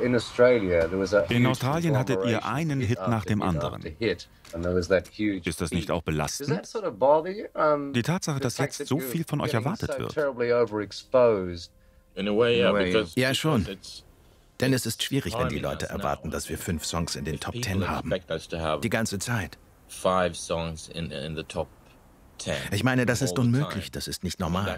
In Australien hattet ihr einen Hit nach dem anderen. Ist das nicht auch belastend? Die Tatsache, dass jetzt so viel von euch erwartet wird. Ja, schon. Denn es ist schwierig, wenn die Leute erwarten, dass wir 5 Songs in den Top 10 haben. Die ganze Zeit. Ich meine, das ist unmöglich, das ist nicht normal.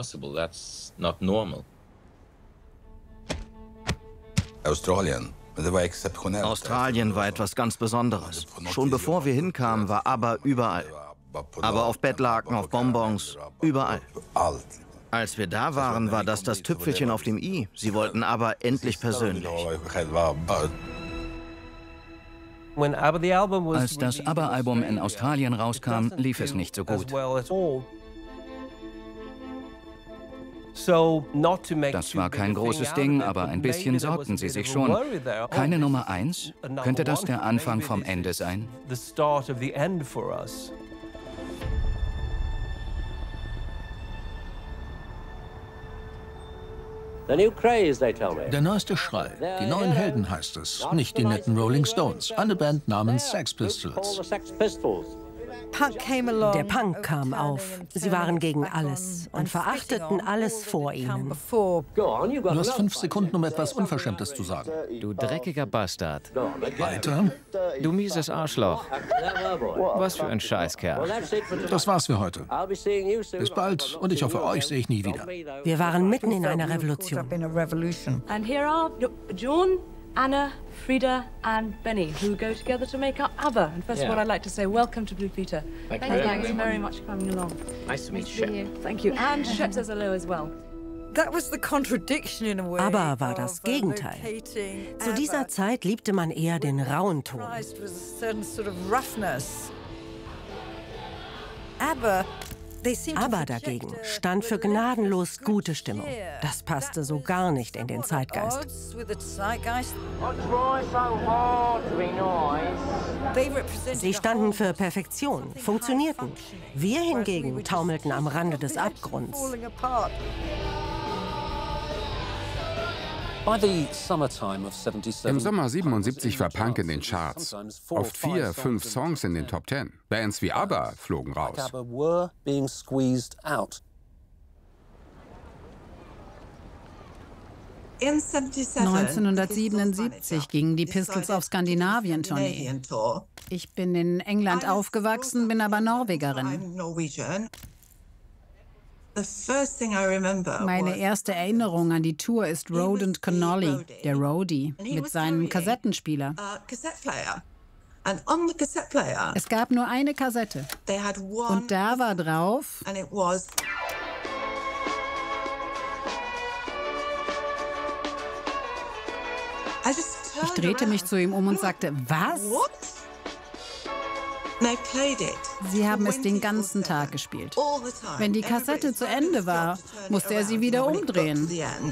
Australien war etwas ganz Besonderes. Schon bevor wir hinkamen, war ABBA überall. Aber auf Bettlaken, auf Bonbons, überall. Als wir da waren, war das Tüpfelchen auf dem i. Sie wollten ABBA endlich persönlich. Als das ABBA-Album in Australien rauskam, lief es nicht so gut. Das war kein großes Ding, aber ein bisschen sorgten sie sich schon. Keine Nummer 1? Könnte das der Anfang vom Ende sein? Der neueste Schrei. Die neuen Helden heißt es, nicht die netten Rolling Stones. Eine Band namens Sex Pistols. Der Punk kam auf. Sie waren gegen alles und verachteten alles vor ihnen. Du hast 5 Sekunden, um etwas Unverschämtes zu sagen. Du dreckiger Bastard. Weiter? Du mieses Arschloch. Was für ein Scheißkerl. Das war's für heute. Bis bald und ich hoffe, euch sehe ich nie wieder. Wir waren mitten in einer Revolution. And here are John, Anna, Frida and Benny, who go together to make up ABBA. And first of all, I'd like to say welcome to Blue Peter. Thanks very much for coming along. Nice to meet you. Thank you. And Shep says hello as well. ABBA war das Gegenteil. Zu dieser Zeit liebte man eher den rauen Ton. ABBA dagegen stand für gnadenlos gute Stimmung. Das passte so gar nicht in den Zeitgeist. Sie standen für Perfektion, funktionierten. Wir hingegen taumelten am Rande des Abgrunds. Im Sommer 77 war Punk in den Charts. Oft 4, 5 Songs in den Top 10. Bands wie ABBA flogen raus. 1977 gingen die Pistols auf Skandinavien-Tournee. Ich bin in England aufgewachsen, bin aber Norwegerin. Meine erste Erinnerung an die Tour ist Rodent Connolly, der Roadie, mit seinem Kassettenspieler. Es gab nur eine Kassette. Und da war drauf... Ich drehte mich zu ihm um und sagte, was? Sie haben es den ganzen Tag gespielt. Wenn die Kassette zu Ende war, musste er sie wieder umdrehen.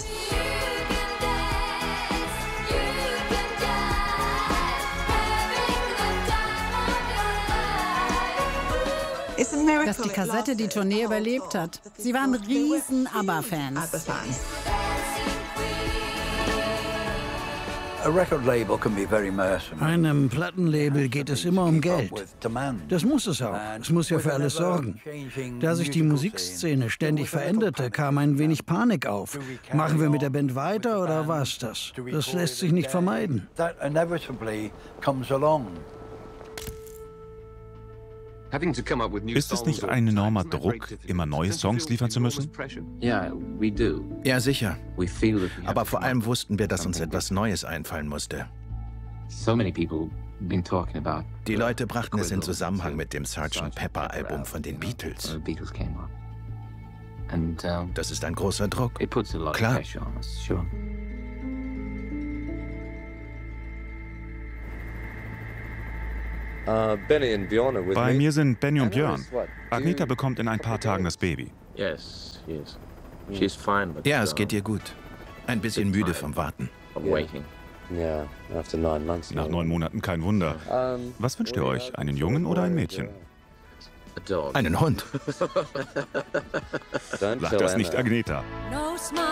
Dass die Kassette die Tournee überlebt hat. Sie waren riesen ABBA-Fans. Einem Plattenlabel geht es immer um Geld. Das muss es auch. Es muss ja für alles sorgen. Da sich die Musikszene ständig veränderte, kam ein wenig Panik auf. Machen wir mit der Band weiter oder war's das? Das lässt sich nicht vermeiden. Ist es nicht ein enormer Druck, immer neue Songs liefern zu müssen? Ja, sicher. Aber vor allem wussten wir, dass uns etwas Neues einfallen musste. Die Leute brachten es in Zusammenhang mit dem Sgt. Pepper-Album von den Beatles. Das ist ein großer Druck. Klar. Bei mir sind Benny und Björn. Agneta bekommt in ein paar Tagen das Baby. Ja, es geht ihr gut. Ein bisschen müde vom Warten. Nach 9 Monaten kein Wunder. Was wünscht ihr euch? Einen Jungen oder ein Mädchen? Einen Hund. Sag das nicht, Agneta.